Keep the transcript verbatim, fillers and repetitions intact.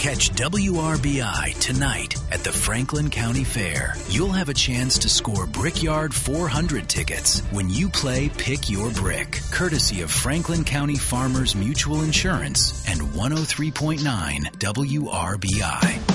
Catch W R B I tonight at the Franklin County Fair. You'll have a chance to score Brickyard four hundred tickets when you play Pick Your Brick, courtesy of Franklin County Farmers Mutual Insurance and one oh three point nine W R B I.